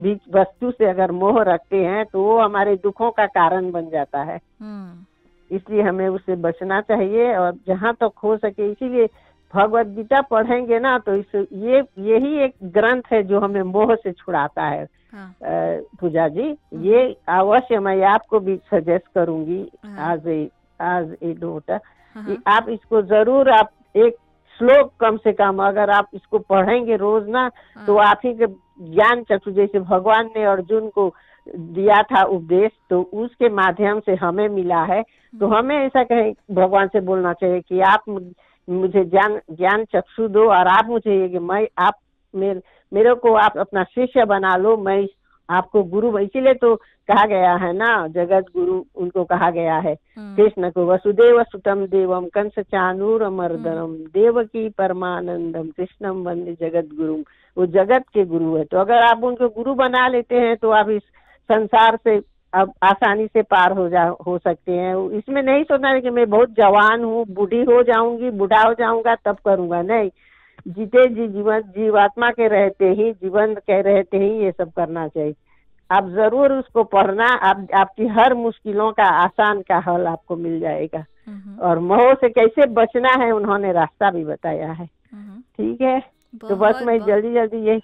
भी वस्तु से अगर मोह रखते हैं तो वो हमारे दुखों का कारण बन जाता है। इसलिए हमें उससे बचना चाहिए और जहाँ तक हो सके, इसीलिए भगवत गीता पढ़ेंगे ना तो यही एक ग्रंथ है जो हमें मोह से छुड़ाता है। हाँ। पूजा जी, ये अवश्य मैं आपको भी सजेस्ट करूंगी आज ए डॉटर, आप इसको जरूर, आप एक श्लोक कम से कम अगर आप इसको पढ़ेंगे रोज ना, तो आप ही के ज्ञान चक्षु, जैसे भगवान ने अर्जुन को दिया था उपदेश, तो उसके माध्यम से हमें मिला है। तो हमें ऐसा कहे भगवान से बोलना चाहिए कि आप मुझे ज्ञान चक्षु दो और आप मुझे ये कि मैं आप मेरे को आप अपना शिष्य बना लो, मैं आपको गुरु। इसीलिए तो कहा गया है ना, जगत गुरु उनको कहा गया है कृष्ण को, वसुदेव सुतम देवम कंस चानूर मर्दनम देवकी परमानंदम कृष्णम वंदे जगत गुरु। वो जगत के गुरु है। तो अगर आप उनको गुरु बना लेते हैं तो आप इस संसार से अब आसानी से पार हो सकते हैं। इसमें नहीं सोचना है कि मैं बहुत जवान हूँ, बूढ़ी हो जाऊंगी, बूढ़ा हो जाऊंगा तब करूंगा, नहीं। जीते जी जीवात्मा के रहते ही, जीवन के रहते ही ये सब करना चाहिए। आप जरूर उसको पढ़ना, आपकी हर मुश्किलों का आसान का हल आपको मिल जाएगा। और मोह से कैसे बचना है उन्होंने रास्ता भी बताया है। ठीक है, तो बस मैं जल्दी ये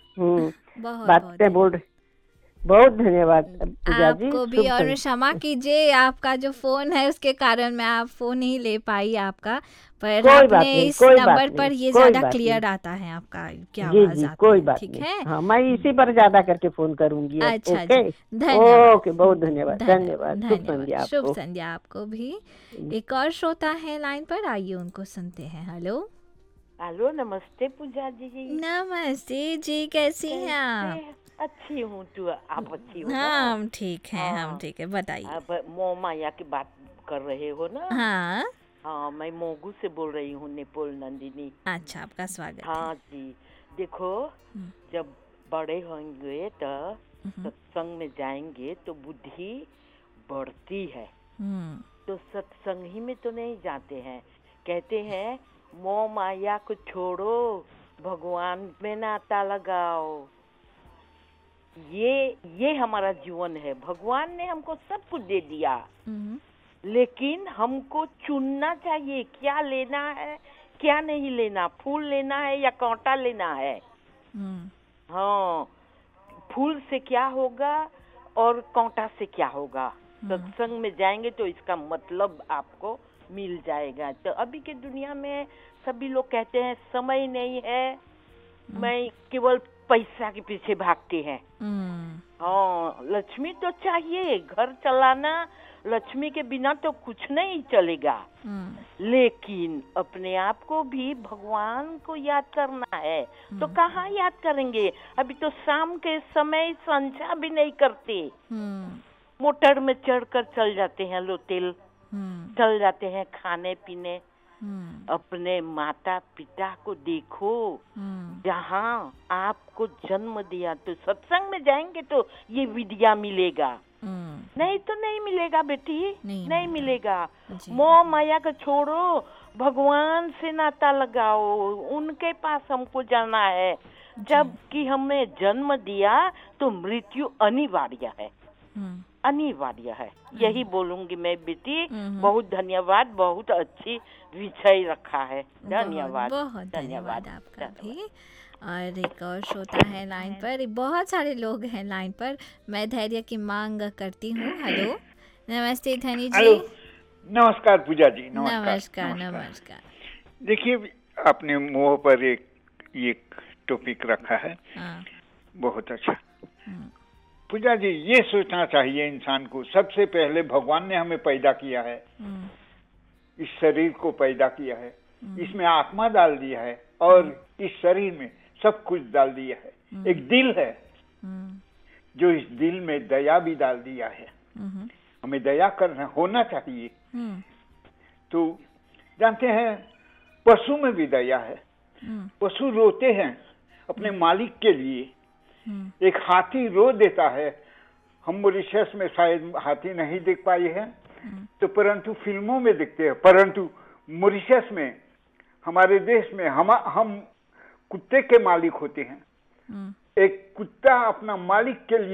बातें बोल रही। बहुत धन्यवाद पूजा जी, आपको भी। और क्षमा कीजिए, आपका जो फोन है उसके कारण मैं आप फोन नहीं ले पाई आपका, पर आपने इस नंबर पर ये ज्यादा क्लियर आता है आपका क्या आवाज आती कोई है। बात ठीक नहीं, है, हाँ, मैं इसी पर ज्यादा करके फोन करूंगी। अच्छा ओके, धन्यवाद। ओके, बहुत धन्यवाद, धन्यवाद, शुभ संध्या आपको भी। एक और श्रोता है लाइन पर, आइए उनको सुनते हैं। हेलो हेलो, नमस्ते पूजा जी। नमस्ते जी, कैसी हैं आप? अच्छी हूँ, तो आप अच्छी हो? हाँ, हम ठीक हैं। हम ठीक है, बताइए। अब मोह माया की बात कर रहे हो ना? हाँ हाँ, मैं मोगू से बोल रही हूँ, नेपोल नंदिनी। अच्छा, आपका स्वागत है। हाँ जी, देखो, जब बड़े होंगे तो सत्संग में जाएंगे तो बुद्धि बढ़ती है। तो सत्संग ही में तो नहीं जाते हैं। कहते हैं मोह माया को छोड़ो, भगवान में नाता लगाओ। ये हमारा जीवन है। भगवान ने हमको सब कुछ दे दिया, लेकिन हमको चुनना चाहिए क्या लेना है क्या नहीं लेना। फूल लेना है या कांटा लेना है। हाँ, फूल से क्या होगा और कांटा से क्या होगा। सत्संग में जाएंगे तो इसका मतलब आपको मिल जाएगा। तो अभी के दुनिया में सभी लोग कहते हैं समय नहीं है, मैं केवल पैसा के पीछे भागते हैं। हाँ, लक्ष्मी तो चाहिए, घर चलाना, लक्ष्मी के बिना तो कुछ नहीं चलेगा। लेकिन अपने आप को भी भगवान को याद करना है। तो कहाँ याद करेंगे? अभी तो शाम के समय संध्या भी नहीं करते। मोटर में चढ़कर चल जाते हैं लोटेल, चल जाते हैं खाने पीने। अपने माता पिता को देखो, जहाँ आपको जन्म दिया। तो सत्संग में जाएंगे तो ये विद्या मिलेगा, नहीं तो नहीं मिलेगा बेटी, नहीं मिलेगा। मोह माया को छोड़ो, भगवान से नाता लगाओ, उनके पास हमको जाना है। जब कि हमें जन्म दिया तो मृत्यु अनिवार्य है, अनिवार्य है। यही बोलूंगी मैं बेटी। बहुत धन्यवाद, बहुत अच्छी विषय रखा है। धन्यवाद, बहुत धन्यवाद आपका भी। और एक और श्रोता है लाइन पर, बहुत सारे लोग हैं लाइन पर, मैं धैर्य की मांग करती हूँ। हेलो, नमस्ते धनी जी। नमस्कार पूजा जी। नमस्कार। देखिए, आपने मोह पर एक टॉपिक रखा है। बहुत अच्छा। पूजा जी, ये सोचना चाहिए इंसान को, सबसे पहले भगवान ने हमें पैदा किया है, इस शरीर को पैदा किया है, इसमें आत्मा डाल दिया है और इस शरीर में सब कुछ डाल दिया है। एक दिल है, जो इस दिल में दया भी डाल दिया है। हमें दया करना होना चाहिए। तो जानते हैं, पशु में भी दया है। पशु रोते हैं अपने मालिक के लिए। एक हाथी रो देता है। हम मॉरिशस में शायद हाथी नहीं देख पाए हैं, तो परंतु फिल्मों में दिखते हैं। परंतु मॉरिशस में, हमारे देश में, हम कुत्ते के मालिक होते हैं। एक कुत्ता अपना मालिक के लिए